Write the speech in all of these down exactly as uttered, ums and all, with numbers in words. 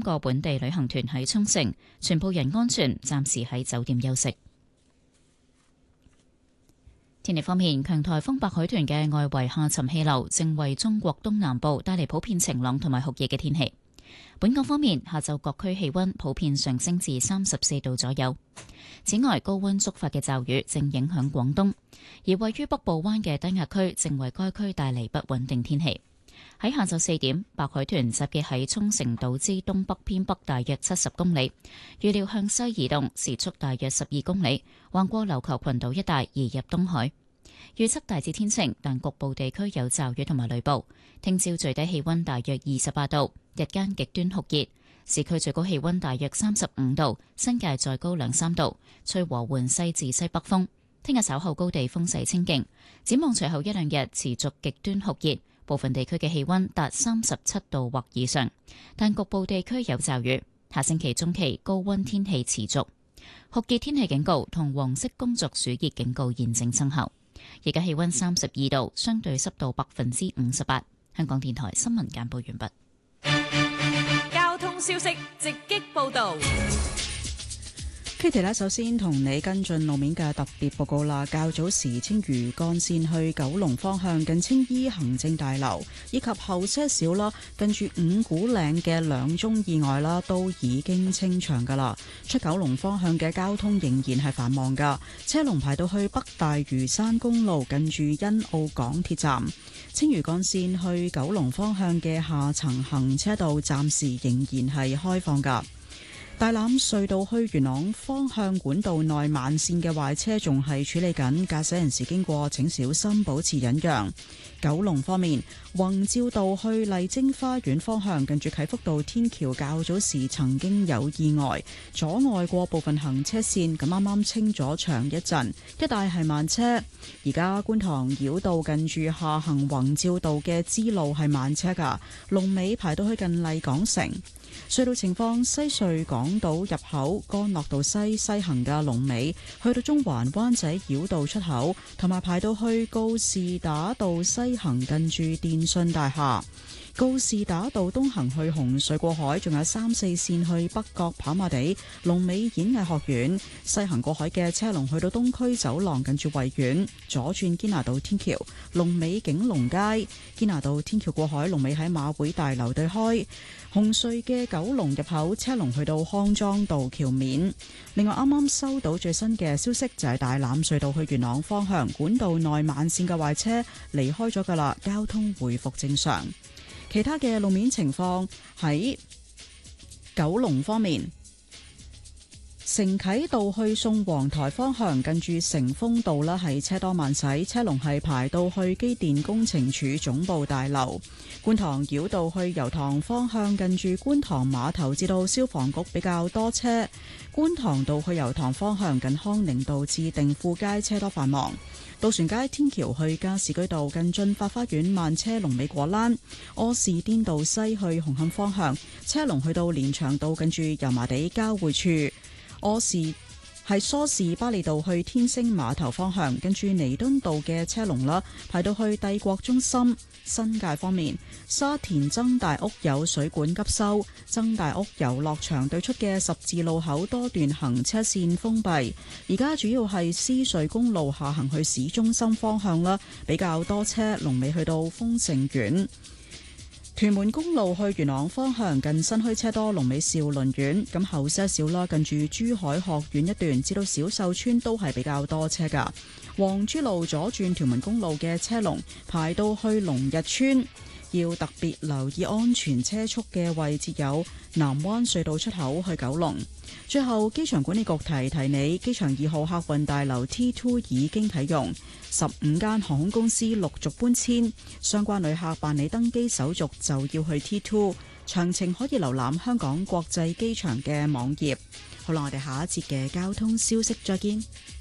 個本地旅行團喺沖繩，全部人安全，暫時喺酒店休息。天氣方面，強颱風白海豚嘅外圍下沉氣流正為中國東南部帶嚟普遍晴朗同埋酷熱嘅天氣。本港方面，下晝各區氣溫普遍上升至三十四度左右。此外，高溫觸發嘅驟雨正影響廣東，而位於北部灣嘅低壓區正為該區帶嚟不穩定天氣。喺下晝四點，白海豚集結喺沖繩島之東北偏北大約七十公里，預料向西移動，時速大約十二公里，橫過琉球群島一帶移入東海。預測大致天晴，但局部地區有驟雨同埋雷暴。聽朝最低氣溫大約二十八度，日間極端酷熱，市區最高氣溫大約三十五度，新界再高兩三度，吹和緩西至西北風。聽日稍後高地風勢清勁，展望隨後一兩日持續極端酷熱，部分地區嘅氣溫達三十七度或以上，但局部地區有驟雨。下星期中期高溫天氣持續，酷熱天氣警告同黃色工作暑熱警告現正生效。而家氣溫三十二度，相對濕度百分之五十八。香港電台新聞簡報完畢。交通消息直擊報道。 Kitty 咧，首先同你跟進路面嘅特別報告啦。較早時青嶼幹線去九龍方向近青衣行政大樓以及後些少啦，近住五股嶺嘅兩宗意外啦，都已經清場噶啦。出九龍方向嘅交通仍然係繁忙噶，車龍排到去北大嶼山公路近住欣澳港鐵站。青嶼幹線去九龍方向嘅下層行車道暫時仍然係開放噶。大欖隧道去元朗方向管道內慢線嘅壞車仲係處理緊，駕駛人士經過請小心保持忍讓。九龍方面，宏照道去麗晶花園方向近住啟福道天橋較早時曾經有意外，阻礙過部分行車線，咁啱啱清咗場一陣，一帶係慢車。而家觀塘繞道近住下行宏照道嘅支路係慢車噶，龍尾排到去近麗港城。隧道情況，西隧港島入口干諾道西西行嘅龍尾去到中環灣仔繞道出口，同埋排到去告士打道西行近住電訊大廈。告士打道東行去紅隧過海，仲有三四線去北角跑馬地龍尾演藝學院。西行過海嘅車龍去到東區走廊近住維園，左轉堅拿道天橋龍尾景隆街。堅拿道天橋過海龍尾喺馬會大樓對開。紅隧嘅九龍入口車龍去到康莊道橋面。另外啱啱收到最新嘅消息，就係大欖隧道去元朗方向管道內慢線嘅壞車離開咗噶啦，交通回復正常。其他嘅路面情況，喺九龍方面，承啟道去宋皇臺方向近住成豐道啦，係車多慢駛，車龍係排到去機電工程署總部大樓。觀塘繞道去油塘方向近住觀塘碼頭至到消防局比較多車。觀塘道去油塘方向近康寧道至定富街車多繁忙。渡船街天橋去加士居道近駿發花園慢車龍尾果欄。柯士甸道西去紅磡方向車龍去到連翔道近住油麻地交匯處。柯士係梳士巴利道去天星碼頭方向跟住彌敦道嘅車龍啦，排到去帝國中心。新界方面，沙田曾大屋有水管急修，曾大屋遊樂場對出嘅十字路口多段行車線封閉。而家主要係獅隧公路下行去市中心方向啦，比較多車，龍尾去到豐盛苑。屯門公路去元朗方向近新墟車多，龍尾兆麟苑。咁後些少啦，近住珠海學院一段至到小秀村都係比較多車噶。黃珠路左轉屯門公路嘅車龍排到去龍日村，要特別留意安全車速嘅位置有南灣隧道出口去九龍。最後，機場管理局提提你，機場二號客運大樓 T 二 已經啟用，十五間航空公司陸續搬遷，相關旅客辦理登機手續就要去 T 二，詳情可以瀏覽香港國際機場嘅網頁。好啦，我哋下一節嘅交通消息再見。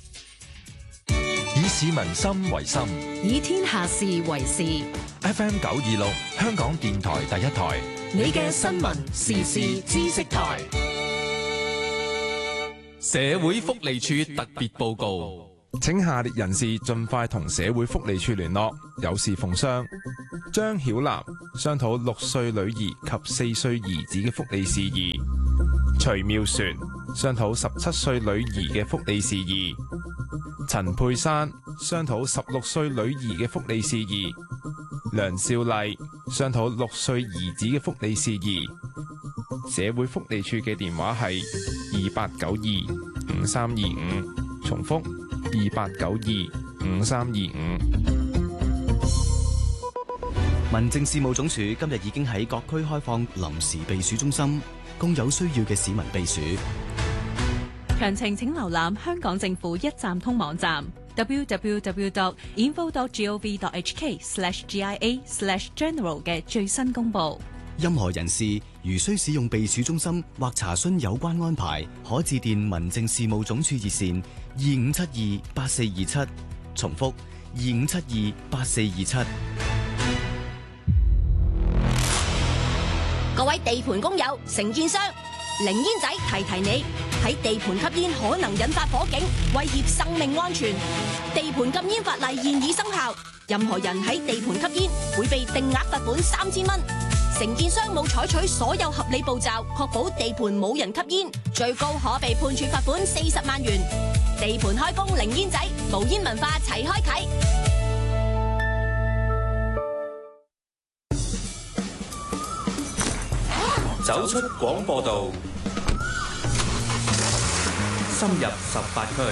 以市民心為心， 以天下事為事。 F M 九二六，香港電台第一台， 你嘅新聞時事知識台。 社會福利署特別報告。 請下列人士盡快同社會福利處聯絡，有事奉商。張曉南商討六歲女兒及四歲兒子嘅福利事宜。徐妙璇商討十七歲女兒嘅福利事宜。陳佩珊商討十六歲女兒嘅福利事宜。梁少麗商討六歲兒子嘅福利事宜。社會福利處嘅電話係二八九二五三二五，重複二八九二五三二五。 民政事務總署今日已經喺各區開放臨時避暑中心，供有需要嘅市民避暑。 詳情請瀏覽香港政府一站通網站 double-u double-u double-u dot info dot gov dot h k slash g i a slash general 嘅最新公佈。 任何人士如需使用避暑中心或查詢有關安排，可致電民政事務總署熱線二五七二八四二七，重複二五七二八四二七。 各位地盤工友、承建商，零煙仔提提你，喺地盤吸煙可能引發火警，威脅生命安全。地盤禁煙法例現已生效，任何人喺地盤吸煙會被定額罰款三千蚊。承建商冇採取所有合理步驟，確保地盤冇人吸煙，最高可被判處罰款四十萬元。地盤開工零煙仔，無煙文化齊開啟。 走出廣播道，深入十八區，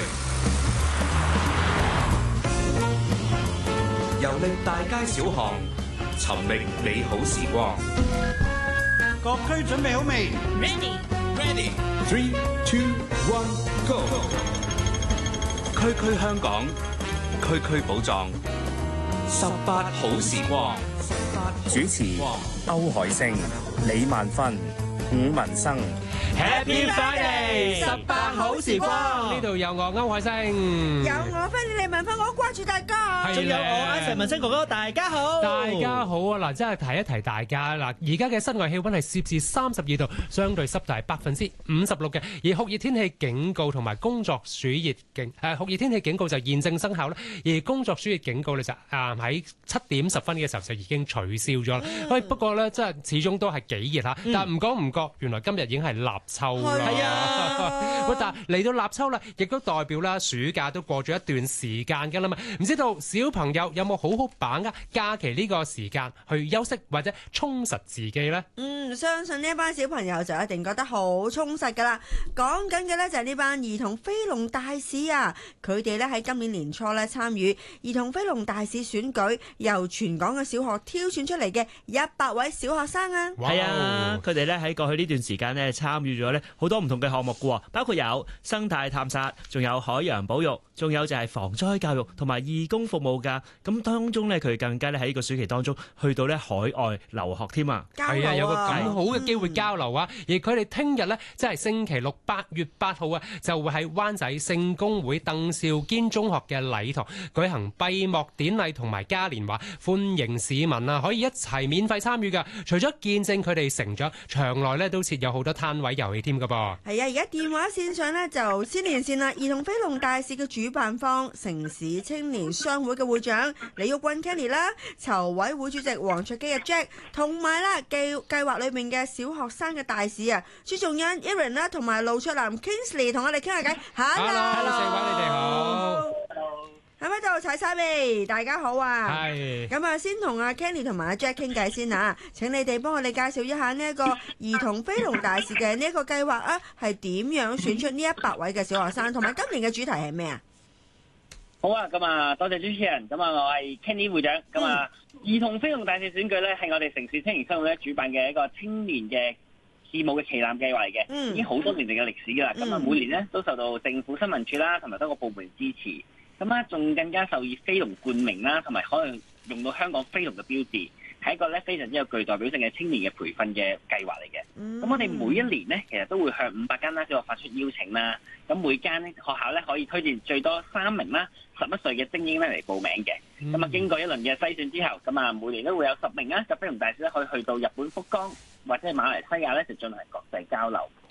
遊歷大街小巷，尋覓美好時光。 各區準備好未 Ready, ready, three, two, one, go！ 區區香港，區區寶藏，十八好時光。 主持歐海星、李萬芬、伍文生。 Happy Friday！ 十八好時光， 呢度有我歐海星， 有我芬李文芬，我掛住大家， 仲有我阿石文生哥哥，大家好， 大家好啊！嗱，真係提一提大家嗱，而家嘅室外氣溫係攝氏三十二度，相對濕度係百分之五十六嘅，而酷熱天氣警告同埋工作暑熱警誒酷熱天氣警告就現正生效啦，而工作暑熱警告咧就啊喺七點十分嘅時候就已經取消咗啦。喂、嗯，不過咧，真係始終都係幾熱嚇，嗯、但係唔講唔覺，原來今日已經係立秋啦。係啊，喂，但係嚟到立秋啦，亦都代表啦暑假都過咗一段時間㗎啦嘛。唔知道小朋友有冇好好把握假期呢個時間去休息或者充實自己呢？ 嗯，相信呢一班小朋友就一定覺得好充實㗎啦。講緊嘅呢就係呢班兒童飛龍大使啊，佢哋呢喺今年年初呢參與兒童飛龍大使選舉，由全港嘅小學挑選出嚟嘅一百位小學生啊。 係啊，佢哋呢喺過去呢段時間呢參與咗呢好多唔同嘅項目嘅，包括有生態探索，仲有海洋保育，仲有就係防災教育同埋義工服務㗎。咁當中呢，佢更加咧喺呢個暑期當中去到咧海外留學添啊。 係啊，有個咁好嘅機會交流啊！嗯、而佢哋聽日呢，即係星期六八月八號啊，就會喺灣仔聖公會鄧肇堅中學嘅禮堂舉行閉幕典禮同埋嘉年華，歡迎市民啊可以一齊免費參與㗎。除咗見證佢哋成長，場內咧都設有好多攤位遊戲添㗎噃。 係啊，而家電話線上呢，就先連線啦。兒童飛龍大使嘅主辦方城市青年商會嘅會長李玉君 Kenny 啦，籌委會主席黃卓基嘅 Jack， 同埋啦計計劃裏面嘅小學生嘅大使啊朱仲恩 Aaron 啦，同埋盧卓南 Kingsley 同我哋傾下偈。Hello， 四位你哋好。 喺咪度踩晒未？大家好啊！ 係咁啊，先同阿 Kenny 同埋阿 Jack 傾偈先啊！請你哋幫我哋介紹一下呢一個兒童飛龍大使嘅呢一個計劃啊，係點樣選出呢一百位嘅小學生，同埋今年嘅主題係咩啊？ 好啊，咁啊，多謝主持人。咁啊，我係 Kenny 會長。咁啊，兒童飛龍大使選舉咧，係我哋城市青年商會咧主辦嘅一個青年嘅事務嘅旗艦計劃嚟嘅，嗯、已經好多年嚟嘅歷史噶啦。咁啊、嗯，每年咧都受到政府新聞處啦，同埋多個部門支持。咁啊，仲更加受以飛龍冠名啦，同埋可能用到香港飛龍嘅標誌，係一個咧非常之有具代表性嘅青年嘅培訓嘅計劃嚟嘅。咁、嗯、我哋每一年咧，其實都會向五百間啦小學發出邀請啦。咁每間咧學校咧可以推薦最多三名啦十一歲嘅精英咧嚟報名嘅。咁啊、嗯，經過一輪嘅篩選之後，咁啊每年都會有十名啦嘅飛龍大使咧可以去到日本福岡或者係馬來西亞咧就進行國際交流。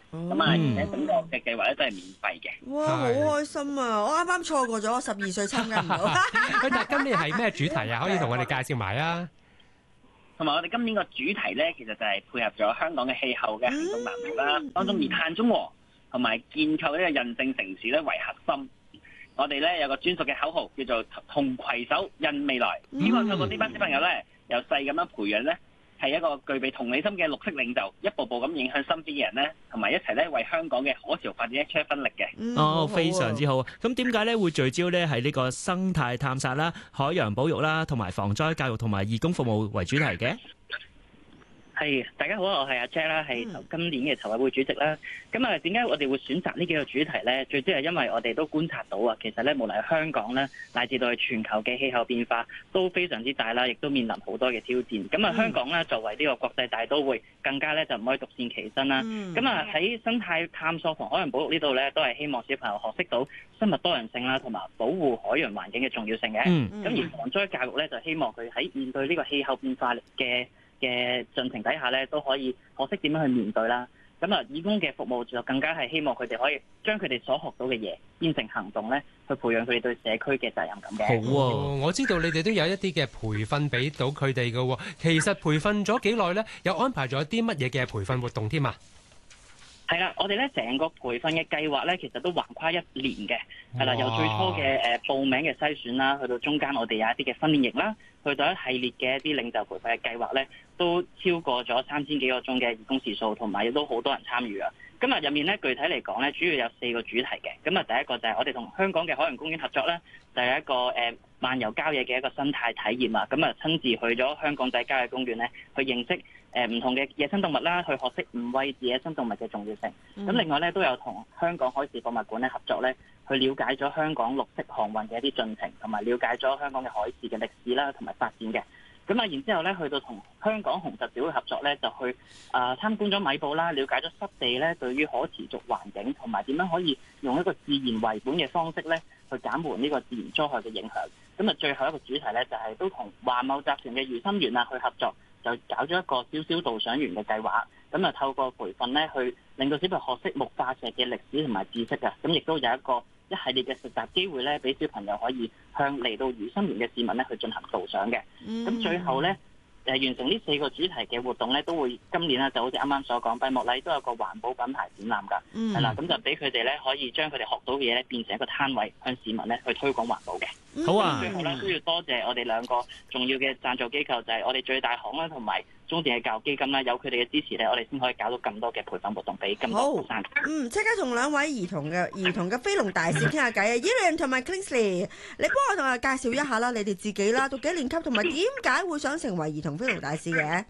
咁啊，而且整個嘅計劃咧都係免費嘅。 哇，好開心啊！我啱啱錯過咗，十二歲參加唔到。 喂，但係今年係咩主題啊？可以同我哋介紹埋啊！ 同埋我哋今年個主題咧，其實就係配合咗香港嘅氣候嘅行動藍圖啦，當中以碳中和同埋建構呢個韌性城市咧為核心。我哋咧有個專屬嘅口號，叫做同攜手印未來。希望透過呢班小朋友咧，由細咁樣培養咧，係一個具備同理心嘅綠色領袖，一步步咁影響身邊嘅人咧，同埋一齊咧為香港嘅可持續發展出一分力嘅。 嗯、 哦，非常之好。咁點解咧會聚焦咧喺呢個生態探索啦、海洋保育啦，同埋防災教育同埋義工服務為主題嘅？ 係，大家好，我係阿 Jack 啦，係今年嘅籌委會主席啦。咁啊，點解我哋會選擇呢幾個主題呢？最主要係因為我哋都觀察到啊，其實咧無論係香港咧，乃至到係全球嘅氣候變化都非常之大啦，亦都面臨好多嘅挑戰。咁啊，香港咧作為呢個國際大都會，更加咧就唔可以獨善其身啦。咁啊喺生態探索同海洋保育呢度咧，都係希望小朋友學識到生物多樣性啦，同埋保護海洋環境嘅重要性嘅。咁、嗯、而防災教育咧，就希望佢喺面對呢個氣候變化嘅嘅進程底下咧，都可以學識點樣去面對啦。咁啊，義工嘅服務就更加係希望佢哋可以將佢哋所學到嘅嘢變成行動咧，去培養佢哋對社區嘅責任感嘅。 好啊、哦，我知道你哋都有一啲嘅培訓俾到佢哋嘅。其實培訓咗幾耐咧？有安排咗啲乜嘢嘅培訓活動添啊？ 係啦，我哋咧成個培訓嘅計劃咧，其實都橫跨一年嘅。係啦，由最初嘅誒報名嘅篩選啦，去到中間我哋有一啲嘅訓練營啦，去到一系列嘅一啲領袖培訓嘅計劃咧，都超過咗三千幾個鐘嘅義工時數，同埋亦都好多人參與啊！咁啊入面咧，具體嚟講咧，主要有四個主題嘅。咁啊，第一個就係我哋同香港嘅海洋公園合作啦，就係一個誒漫遊郊野嘅一個生態體驗啊！咁啊，親自去咗香港仔郊野公園咧，去認識誒唔同嘅野生動物啦，去學識唔餵飼野生動物嘅重要性。咁、嗯、另外咧，都有同香港海事博物館咧合作咧，去了解咗香港綠色航運嘅一啲進程，同埋了解咗香港嘅海事嘅歷史啦，同埋發展嘅。咁啊，然之後咧，去到同香港紅十字會合作咧，就去啊、呃、參觀咗米埔啦，了解咗濕地咧對於可持續環境同埋點樣可以用一個自然為本嘅方式咧，去減緩呢個自然災害嘅影響。咁啊，最後一個主題咧，就係、是、都同華懋集團嘅魚心園啊去合作，就搞咗一個小小導賞員嘅計劃。咁啊，透過培訓咧，去令到小朋友學識木化石嘅歷史同埋知識啊。咁亦都有一個一系列嘅實習機會咧，俾小朋友可以向嚟到魚心園嘅市民咧去進行導賞嘅。咁、嗯、最後咧，誒完成呢四個主題嘅活動咧，都會今年咧就好似啱啱所講，閉幕禮都有個環保品牌展覽㗎。係、嗯、啦，咁就俾佢哋咧可以將佢哋學到嘅嘢咧變成一個攤位，向市民咧去推廣環保嘅。 好啊！ 最後咧都要多謝我哋兩個重要嘅贊助機構，就係、是、我哋最大行啦，同埋中電嘅教育基金啦，有佢哋嘅支持咧，我哋先可以搞到咁多嘅培訓活動俾咁多學生。 嗯，即刻同兩位兒童嘅兒童嘅飛龍大使傾下偈啊 Elaine 同埋 Kingsley， 你幫我同我介紹一下啦，你哋自己啦，讀幾年級，同埋點解會想成為兒童飛龍大使嘅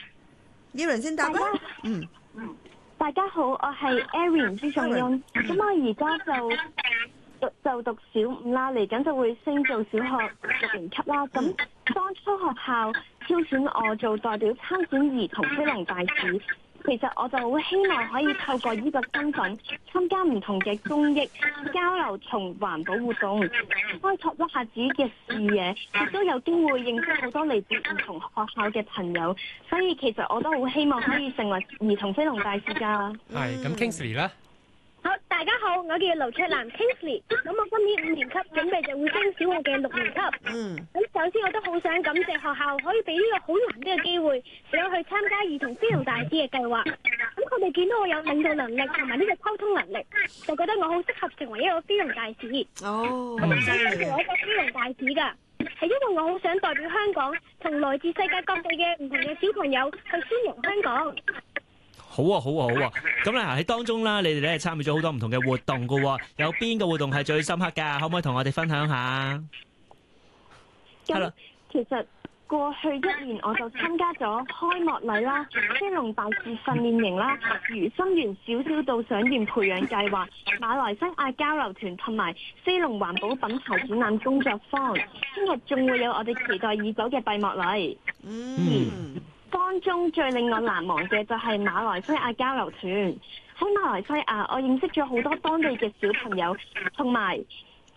Elaine 先答啦。嗯， 大家好，我係 Erin 朱仲雍，咁我而家就。就讀小五啦，嚟緊就會升做小學六年級啦。咁當初學校挑選我做代表參選兒童飛龍大使，其實我就好希望可以透過呢個身份參加唔同嘅公益交流同環保活動，開拓一下自己嘅視野，亦都有機會認識好多嚟自唔同學校嘅朋友。所以其實我都好希望可以成為兒童飛龍大使㗎。 係咁 Kingsley 咧。 好，大家好，我叫盧卓蘭 Kingsley， 咁我今年五年級，準備就會升小學嘅六年級。嗯。咁首先我都好想感謝學校可以俾呢個好難得嘅機會，俾我去參加兒童飛龍大使嘅計劃。咁佢哋見到我有領導能力同埋呢個溝通能力，就覺得我好適合成為一個飛龍大使。哦。咁我想成為一個飛龍大使㗎，係因為我好想代表香港，同來自世界各地嘅唔同嘅小朋友去宣揚香港。 好啊，好啊，好啊！咁咧喺當中啦，你哋咧參與咗好多唔同嘅活動噶，有邊個活動係最深刻噶？可唔可以同我哋分享下？ 咁其實過去一年我就參加咗開幕禮啦、飛龍大使訓練營啦、魚心園小小導賞員培養計劃、馬來西亞交流團同埋飛龍環保品牌展覽工作坊。聽日仲會有我哋期待已久嘅閉幕禮。嗯。當中最令我難忘嘅就係馬來西亞交流團。喺馬來西亞，我認識咗好多當地嘅小朋友，同埋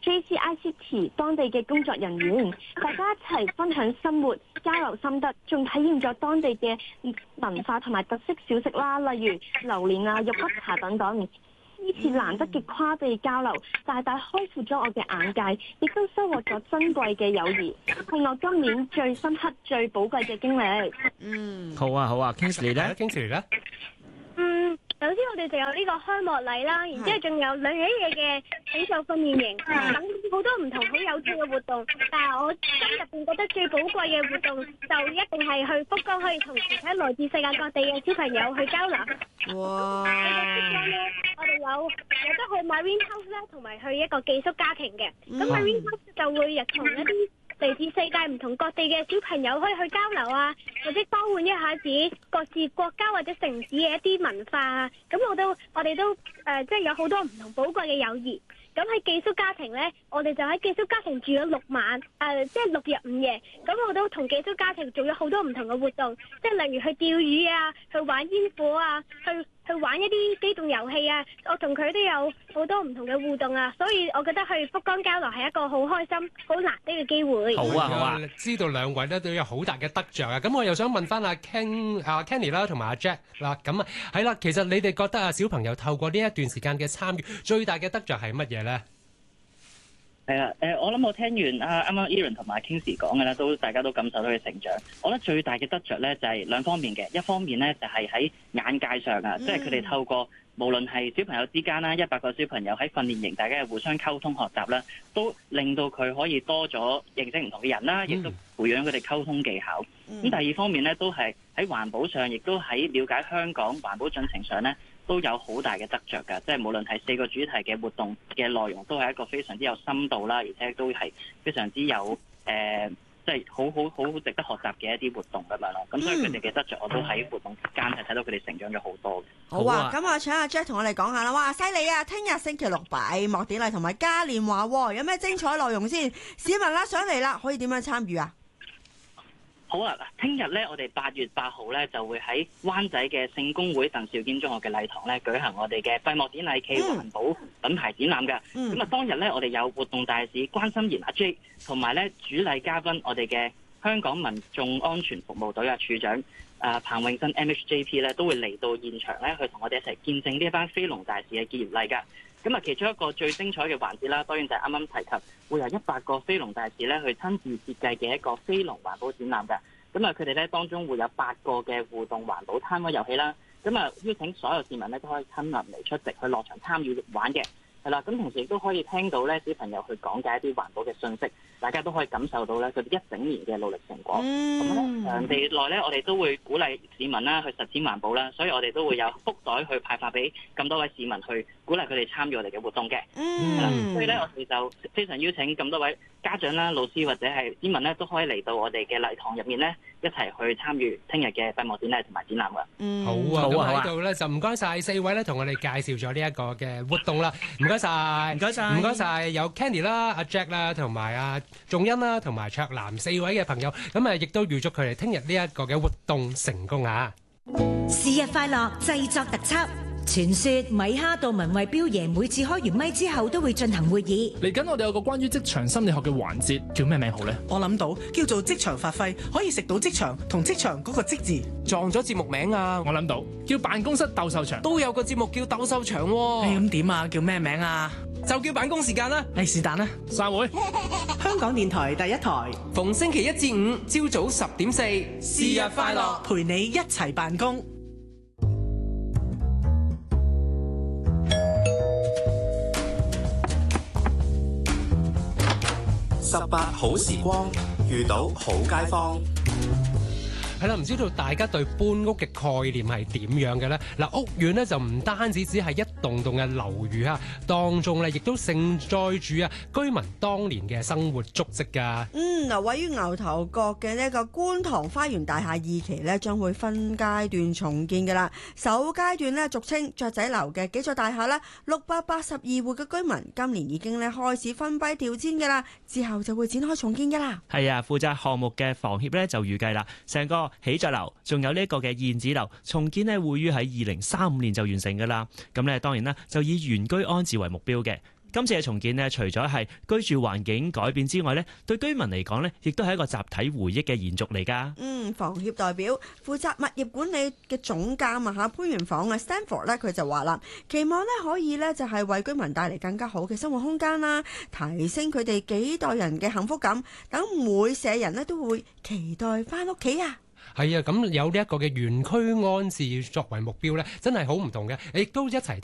J C I C T 當地嘅工作人員，大家一齊分享生活、交流心得，仲體驗咗當地嘅文化同埋特色小食啦，例如榴蓮啊、肉骨茶等等。呢次難得嘅跨地交流，大大開闊咗我嘅眼界，亦都收穫咗珍貴嘅友誼，係我今年最深刻、最寶貴嘅經歷。 嗯， 好啊好啊 ，Kingsley 咧 ，Kingsley 咧， 嗯。首先我哋就有呢個開幕禮啦，然之後仲有兩日一夜嘅體操訓練營，等好多唔同好有趣嘅活動。但係我心入邊覺得最寶貴嘅活動就一定係去福岡，可以同其他來自世界各地嘅小朋友去交流。 哇！ 去福岡咧，我哋有有得去 Marine House 啦，同埋去一個寄宿家庭嘅。咁 Marine House 就會日同一啲嚟自世界唔同各地嘅小朋友可以去交流啊，或者交換一下自己各自國家或者城市嘅一啲文化啊。咁我都我哋都誒、呃，即係有好多唔同寶貴嘅友誼。咁喺寄宿家庭呢，我哋就喺寄宿家庭住咗六晚，誒、呃，即係六日五夜。咁我都同寄宿家庭做咗好多唔同嘅活動，即係例如去釣魚啊，去玩煙火啊，去去玩一啲機動遊戲啊。我同佢都有好多唔同嘅互動啊，所以我覺得去福岡交流係一個好開心、好難得嘅機會。 好啊，好啊，知道兩位咧都有好大嘅得着啊。咁我又想問翻阿 Ken、阿 Kenny 啦，同埋阿 Jack 啦。咁啊，係啦，其實你哋覺得啊，小朋友透過呢一段時間嘅參與，最大嘅得着係乜嘢咧？ 係啊，誒，我諗我聽完啊啱啱 Aaron 同埋 Kingsley 講嘅咧，都大家都感受到佢成長。我覺得最大嘅得着咧就係兩方面嘅，一方面咧就係喺眼界上啊，即係佢哋透過無論係小朋友之間啦，一百個小朋友喺訓練營，大家嘅互相溝通學習啦，都令到佢可以多咗認識唔同嘅人啦，亦都培養佢哋溝通技巧。咁第二方面咧，都係喺環保上，亦都喺了解香港環保進程上咧，都有好大嘅得着㗎，即係無論係四個主題嘅活動嘅內容，都係一個非常之有深度啦，而且都係非常之有誒、呃，即係好好好好值得學習嘅一啲活動咁樣咯。咁所以佢哋嘅得着，我都喺活動間係睇到佢哋成長咗好多嘅。 好啊，咁我請阿 Jack 同我哋講下啦。哇，犀利啊！聽日星期六閉幕典禮同埋嘉年華，有咩精彩內容先？市民啦上嚟啦，可以點樣參與啊？ 好啊！嗱，聽日咧，我哋八月八號咧就會喺灣仔嘅聖公會鄧肇堅中學嘅禮堂咧舉行我哋嘅閉幕典禮暨環保品牌展覽嘅。咁啊、嗯，當日咧我哋有活動大使關心妍阿 J， 同埋咧主禮嘉賓我哋嘅香港民眾安全服務隊啊處長啊彭永新 M H J P 咧都會嚟到現場咧去同我哋一齊見證呢一班飛龍大使嘅結業禮㗎。咁啊，其中一個最精彩嘅環節啦，當然就係啱啱提及，會有一百個飛龍大使咧去親自設計嘅一個飛龍環保展覽嘅。咁啊，佢哋咧當中會有八個嘅互動環保攤位遊戲啦。咁啊，邀請所有市民咧都可以親臨嚟出席，去落場參與玩嘅。係啦，咁同時亦都可以聽到咧小朋友去講解一啲環保嘅信息，大家都可以感受到咧佢哋一整年嘅努力成果。咁咧場地內咧，我哋都會鼓勵市民啦去實踐環保啦，所以我哋都會有福袋去派發俾咁多位市民，去鼓勵佢哋參與我哋嘅活動嘅。係啦，所以咧我哋就非常邀請咁多位家長啦、老師或者係市民咧，都可以嚟到我哋嘅禮堂入面咧，一齊去參與聽日嘅閉幕典禮同埋展覽㗎。 嗯，好啊，咁喺度咧就唔該晒四位咧，同我哋介紹咗呢一個嘅活動啦。唔該晒，唔該晒，唔該晒，有 Kenny 啦、阿 Jack 啦，同埋阿仲恩啦，同埋卓南四位嘅朋友。咁啊，亦都預祝佢哋聽日呢一個嘅活動成功啊！ 是日快樂製作特輯。傳說米哈杜文慧標爺每次開完咪之後都會進行會議。 嚟緊我哋有個關於職場心理學嘅環節，叫咩名好呢？ 我諗到叫做職場發揮，可以食到職場同職場嗰個職字。 撞咗節目名啊！我諗到叫辦公室鬥獸場，都有個節目叫鬥獸場喎。 咁點啊？叫咩名啊？ 就叫辦公時間啦。 係是但啦。 散會。 香港電台第一台， 逢星期一至五朝早十點四，是日快樂， 陪你一齊辦公。 十八好時光，遇到好街坊。 係啦，唔知道大家對搬屋嘅概念係點樣嘅呢？嗱，屋苑呢就唔單止只係一棟棟嘅樓宇啊，當中咧亦都承載住啊居民當年嘅生活足跡㗎。 嗯，嗱，位於牛頭角嘅呢個觀塘花園大廈二期呢，將會分階段重建㗎啦。首階段呢，俗稱雀仔樓嘅幾座大廈啦，六百八十二戶嘅居民今年已經咧開始分批調遷㗎啦，之後就會展開重建㗎啦。 係啊，負責項目嘅房協呢，就預計啦，成個喜鵲樓，仲有呢一個嘅燕子樓重建呢，會於喺二零三五年就完成噶啦。咁咧當然啦，就以原居安置為目標嘅。 今次嘅重建呢，除咗係居住環境改變之外呢，對居民嚟講呢，亦都係一個集體回憶嘅延續嚟㗎。 嗯，房協代表負責物業管理嘅總監啊嚇潘元房啊 Stanford 咧，佢就話啦，期望咧可以咧就係為居民帶嚟更加好嘅生活空間啦，提升佢哋幾代人嘅幸福感，等每社人咧都會期待翻屋企啊！ 係啊，咁有呢一個嘅原區安置作為目標咧，真係好唔同嘅，亦都一齊